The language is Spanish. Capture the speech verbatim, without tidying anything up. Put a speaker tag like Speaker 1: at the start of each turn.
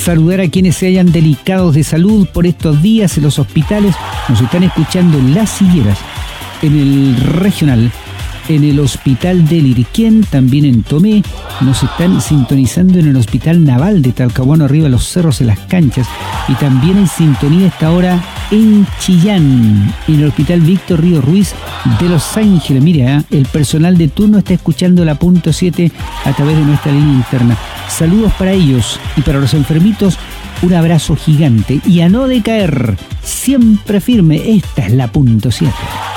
Speaker 1: saludar a quienes se hayan delicado de salud por estos días en los hospitales. Nos están escuchando en Las Higueras, en el Regional, en el Hospital del Iriquén, también en Tomé. Nos están sintonizando en el Hospital Naval de Talcahuano, arriba de los cerros, en las canchas. Y también en sintonía a esta hora en Chillán, en el Hospital Víctor Río Ruiz de Los Ángeles. Mira, ¿eh? el personal de turno está escuchando la punto siete a través de nuestra línea interna. Saludos para ellos y para los enfermitos, un abrazo gigante. Y a no decaer, siempre firme, esta es la punto siete.